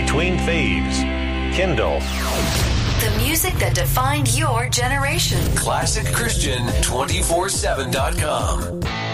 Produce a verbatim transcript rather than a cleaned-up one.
Between Thieves, Kindle. The music that defined your generation. classic christian two four seven dot com.